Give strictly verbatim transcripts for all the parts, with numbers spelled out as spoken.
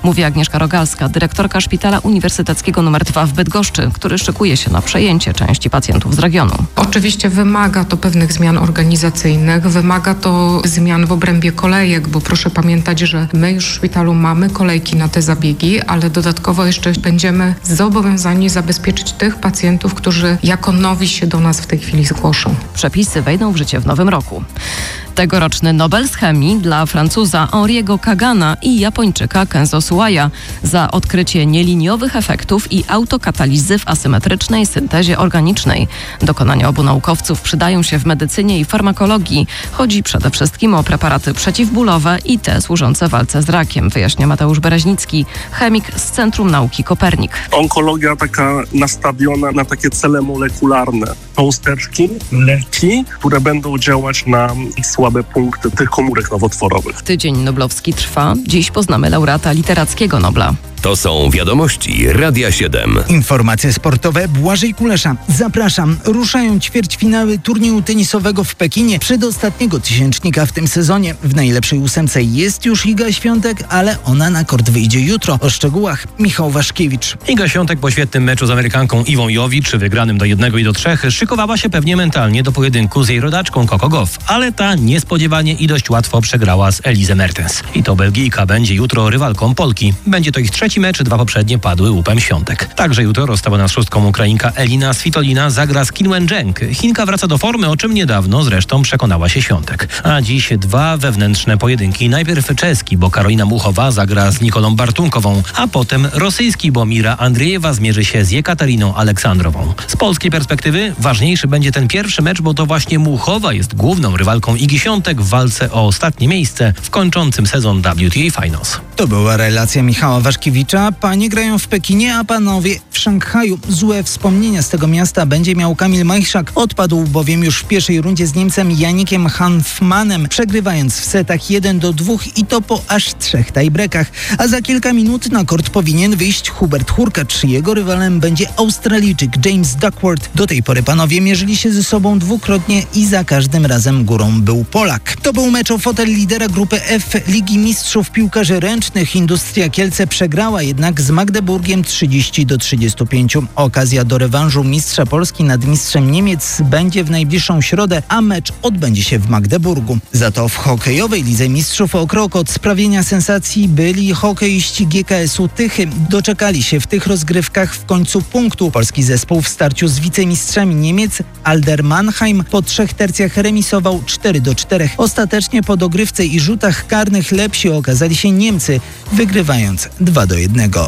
mówi Agnieszka Rogalska, dyrektorka Szpitala Uniwersyteckiego numer dwa w Bydgoszczy, który szykuje się na przejęcie części pacjentów z regionu. Oczywiście wymaga to pewnych zmian organizacyjnych, wymaga to zmian w obrębie kolejek, bo proszę pamiętać, że my już w szpitalu mamy kolejki na te zabiegi, ale dodatkowo jeszcze będziemy zobowiązani zabezpieczyć tych pacjentów, którzy jako nowi się do nas w tej chwili zgłoszą. Przepisy wejdą w życie w nowym roku. Tegoroczny Nobel z chemii dla Francuza Henri'ego Kagana i Japończyka Kenzo Suwaya za odkrycie nieliniowych efektów i autokatalizy w asymetrycznej syntezie organicznej. Dokonania obu naukowców przydają się w medycynie i farmakologii. Chodzi przede wszystkim o preparaty przeciwbólowe i te służące walce z rakiem, wyjaśnia Mateusz Bereźnicki, chemik z Centrum Nauki Kopernik. Onkologia taka nastawiona na takie cele molekularne. Cząsteczki, leki, które będą działać na słabe punkty tych komórek nowotworowych. Tydzień Noblowski trwa. Dziś poznamy laureata Literackiego Nobla. To są wiadomości Radia siedem. Informacje sportowe Błażej Kulesza. Zapraszam. Ruszają ćwierćfinały turnieju tenisowego w Pekinie. Przedostatniego tysięcznika w tym sezonie. W najlepszej ósemce jest już Iga Świątek, ale ona na kort wyjdzie jutro. O szczegółach Michał Waszkiewicz. Iga Świątek po świetnym meczu z Amerykanką Iwą Jowicz, wygranym do jednego i do trzech, szykowała się pewnie mentalnie do pojedynku z jej rodaczką Coco Gauff, ale ta niespodziewanie i dość łatwo przegrała z Elise Mertens. I to Belgijka będzie jutro rywalką Polki. Będzie to ich trzeci mecz, dwa poprzednie padły łupem Świątek. Także jutro rozstawiona z szóstką Ukrainka Elina Svitolina zagra z Kim Wen-jeng. Chinka wraca do formy, o czym niedawno zresztą przekonała się Świątek. A dziś dwa wewnętrzne pojedynki. Najpierw czeski, bo Karolina Muchowa zagra z Nikolą Bartunkową, a potem rosyjski, bo Mira Andriejewa zmierzy się z Jekatariną Aleksandrową. Z polskiej perspektywy ważniejszy będzie ten pierwszy mecz, bo to właśnie Muchowa jest główną rywalką Igi Świątek w walce o ostatnie miejsce w kończącym sezon W T A Finals. To była relacja Michała Waszkiewicza. Panie grają w Pekinie, a panowie w Szanghaju. Złe wspomnienia z tego miasta będzie miał Kamil Majchrzak. Odpadł bowiem już w pierwszej rundzie z Niemcem Janikiem Hanfmanem, przegrywając w setach jeden do dwóch i to po aż trzech tiebreakach. A za kilka minut na kort powinien wyjść Hubert Hurkacz. Jego rywalem będzie Australijczyk James Duckworth. Do tej pory panowie mierzyli się ze sobą dwukrotnie i za każdym razem górą był Polak. To był mecz o fotel lidera grupy F Ligi Mistrzów Piłkarzy Ręcznych. Industria Kielce przegrała jednak z Magdeburgiem trzydzieści do trzydziestu pięciu. Okazja do rewanżu mistrza Polski nad mistrzem Niemiec będzie w najbliższą środę, a mecz odbędzie się w Magdeburgu. Za to w hokejowej Lidze Mistrzów o krok od sprawienia sensacji byli hokeiści G K S-u Tychy. Doczekali się w tych rozgrywkach w końcu punktu. Polski zespół w starciu z wicemistrzami Niemiec Alder Mannheim po trzech tercjach remisował cztery do czterech. Ostatecznie po dogrywce i rzutach karnych lepsi okazali się Niemcy, wygrywając dwa do jednego.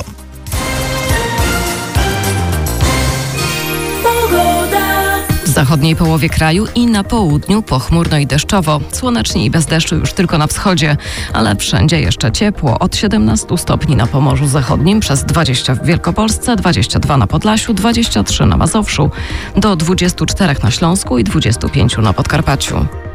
W zachodniej połowie kraju i na południu pochmurno i deszczowo. Słonecznie i bez deszczu już tylko na wschodzie, ale wszędzie jeszcze ciepło. Od siedemnastu stopni na Pomorzu Zachodnim, przez dwadzieścia w Wielkopolsce, dwadzieścia dwa na Podlasiu, dwadzieścia trzy na Mazowszu, do dwudziestu czterech na Śląsku i dwudziestu pięciu na Podkarpaciu.